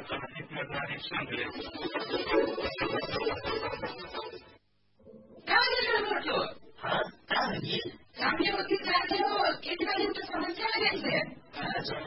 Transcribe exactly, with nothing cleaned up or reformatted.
काय झालं म्हटलं? हा काय म्हणजे चांगली होती चालली हो किती वेळ समस्या घ्यायचे